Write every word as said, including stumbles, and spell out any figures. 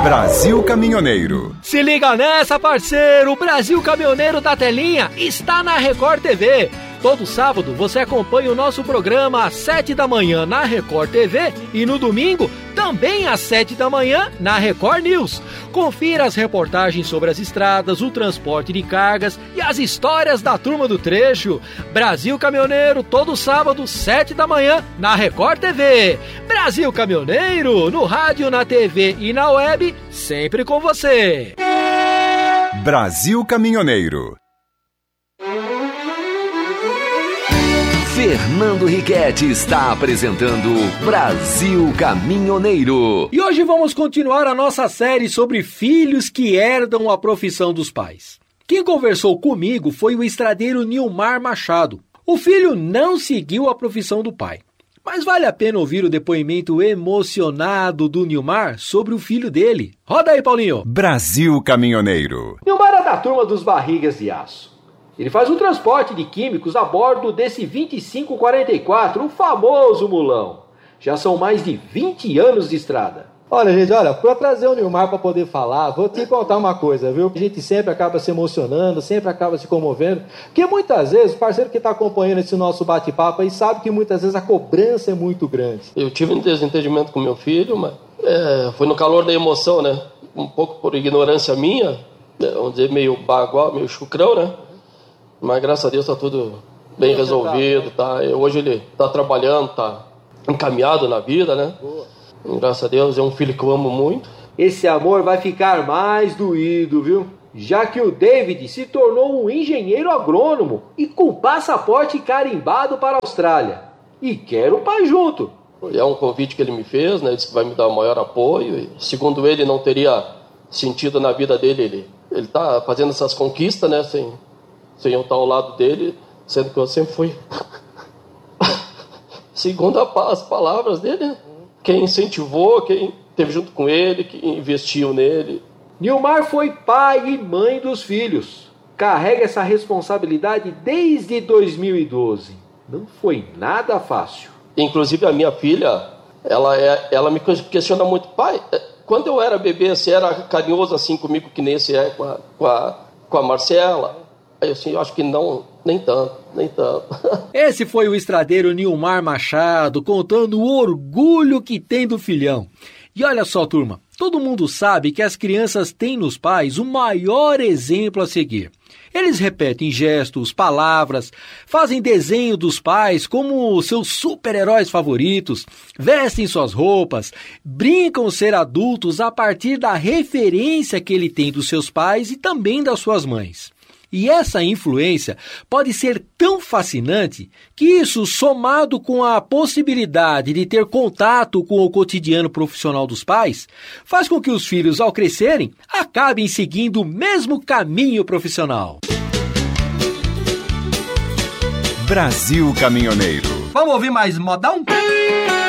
Brasil Caminhoneiro. Se liga nessa, parceiro! O Brasil Caminhoneiro da Telinha está na Record T V. Todo sábado você acompanha o nosso programa às sete da manhã na Record T V e no domingo também às sete da manhã na Record News. Confira as reportagens sobre as estradas, o transporte de cargas e as histórias da turma do trecho. Brasil Caminhoneiro, todo sábado, sete da manhã na Record T V. Brasil Caminhoneiro, no rádio, na T V e na web, sempre com você. Brasil Caminhoneiro. Fernando Riquetti está apresentando Brasil Caminhoneiro. E hoje vamos continuar a nossa série sobre filhos que herdam a profissão dos pais. Quem conversou comigo foi o estradeiro Nilmar Machado. O filho não seguiu a profissão do pai, mas vale a pena ouvir o depoimento emocionado do Nilmar sobre o filho dele. Roda aí, Paulinho. Brasil Caminhoneiro. Nilmar é da turma dos barrigas de aço. Ele faz um transporte de químicos a bordo desse vinte e cinco quarenta e quatro, o famoso mulão. Já são mais de vinte anos de estrada. Olha, gente, olha, para trazer o Nilmar para poder falar, vou te contar uma coisa, viu? A gente sempre acaba se emocionando, sempre acaba se comovendo, porque muitas vezes o parceiro que está acompanhando esse nosso bate-papo aí sabe que muitas vezes a cobrança é muito grande. Eu tive um desentendimento com meu filho, mas é, foi no calor da emoção, né? Um pouco por ignorância minha, vamos dizer, meio bagual, meio chucrão, né? Mas graças a Deus está tudo bem Boa, resolvido, tá? Hoje ele está trabalhando, está encaminhado na vida, né? Boa. Graças a Deus, é um filho que eu amo muito. Esse amor vai ficar mais doído, viu? Já que o David se tornou um engenheiro agrônomo e com passaporte carimbado para a Austrália. E quer o pai junto. É um convite que ele me fez, né? Ele disse que vai me dar o maior apoio. E, segundo ele, não teria sentido na vida dele. Ele ele está fazendo essas conquistas, né? Sem... sem eu estar ao lado dele, sendo que eu sempre fui, segundo as palavras dele, quem incentivou, quem esteve junto com ele, quem investiu nele. Nilmar foi pai e mãe dos filhos. Carrega essa responsabilidade desde dois mil e doze. Não foi nada fácil. Inclusive a minha filha, ela, é, ela me questiona muito, pai, quando eu era bebê, você era carinhoso assim comigo que nem você é com a, com a, com a Marcela? Aí assim, eu acho que não, nem tanto, nem tanto. Esse foi o estradeiro Nilmar Machado contando o orgulho que tem do filhão. E olha só, turma, todo mundo sabe que as crianças têm nos pais o maior exemplo a seguir. Eles repetem gestos, palavras, fazem desenho dos pais como seus super-heróis favoritos, vestem suas roupas, brincam ser adultos a partir da referência que ele tem dos seus pais e também das suas mães. E essa influência pode ser tão fascinante que isso, somado com a possibilidade de ter contato com o cotidiano profissional dos pais, faz com que os filhos, ao crescerem, acabem seguindo o mesmo caminho profissional. Brasil Caminhoneiro. Vamos ouvir mais modão?